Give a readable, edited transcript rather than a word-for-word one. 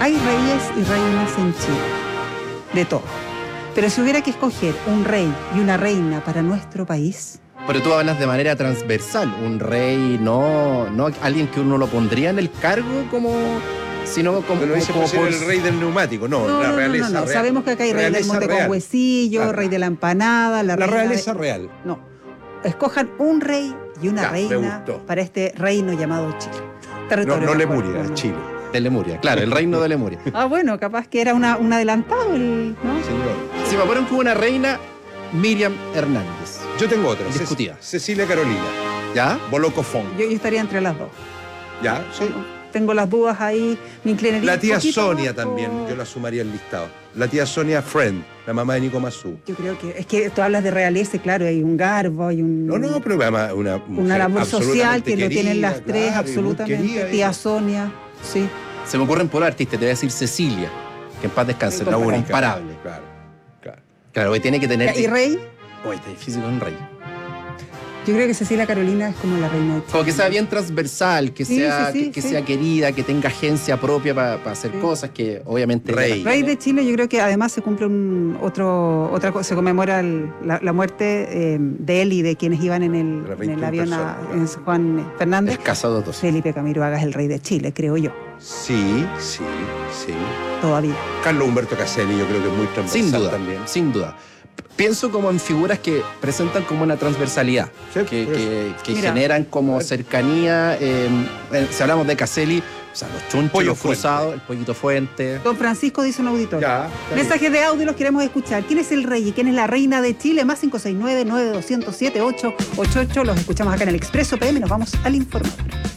Hay reyes y reinas en Chile, de todo. Pero si hubiera que escoger un rey y una reina para nuestro país... Pero tú hablas de manera transversal, un rey, no alguien que uno lo pondría en el cargo como... Sino como, pero dice como por el rey del neumático, la realeza real. Sabemos que acá hay rey del monte con huesillo, rey de la empanada, la realeza real. No, escojan un rey y una reina para este reino llamado Chile. Territorio no Lemuria, Chile. De Lemuria, claro, el reino de Lemuria. Bueno, capaz que era un adelantado, ¿no? Señor. Si me ponen como una reina, Miriam Hernández. Yo tengo otra. Discutida. Cecilia Carolina. ¿Ya? Bolocofón. Yo estaría entre las dos. ¿Ya? Sí. Tengo las dudas ahí, me inclinaría. La tía Sonia también, yo la sumaría al listado. La tía Sonia Friend, la mamá de Nico Mazú. Yo creo que, es que tú hablas de realeza, claro, hay un garbo, hay un... No, pero además una labor social que querida, lo tienen las tres, claro, absolutamente. Tía Sonia, sí. Se me ocurren por artistas, te voy a decir Cecilia, que en paz descanse, la única. Comparable. Claro, que tiene que tener... ¿Y rey? Está difícil con un rey. Yo creo que Cecilia Carolina es como la reina de Chile. Como que sea bien transversal, que sea querida, que tenga agencia propia para hacer cosas, que obviamente... Rey de Chile, yo creo que además se cumple otra cosa, se conmemora la muerte de él y de quienes iban en el avión en Juan Fernández. Escasado dos. Felipe Camiroaga es el rey de Chile, creo yo. Sí. Todavía. Carlos Humberto Caselli yo creo que es muy transversal sin duda, también. Sin duda. Pienso como en figuras que presentan como una transversalidad, que generan como cercanía. Si hablamos de Caselli, o sea, los chunchos, los cruzados, el Pollito Fuente. Don Francisco dice un auditorio. Mensajes de audio los queremos escuchar. ¿Quién es el rey y quién es la reina de Chile? Más 569-9207-888. Los escuchamos acá en el Expreso PM. Nos vamos al informador.